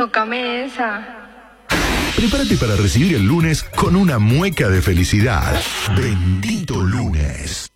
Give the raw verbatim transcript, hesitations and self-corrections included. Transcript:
Tócame esa. Prepárate para recibir el lunes con una mueca de felicidad. Bendito lunes.